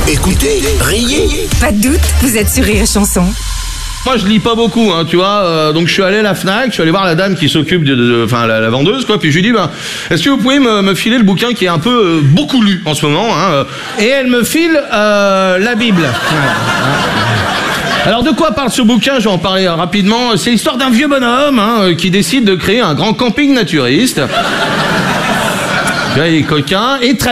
Écoutez, riez. Pas de doute, vous êtes sur Rire et Chanson. Moi je lis pas beaucoup, hein, tu vois, donc je suis allé à la Fnac, je suis allé voir la dame qui s'occupe enfin la vendeuse, quoi, puis je lui dis, est-ce que vous pouvez me filer le bouquin qui est un peu beaucoup lu en ce moment, hein, et elle me file la Bible. Voilà. Alors de quoi parle ce bouquin? Je vais en parler rapidement. C'est l'histoire d'un vieux bonhomme qui décide de créer un grand camping naturiste. Là, il est coquin et très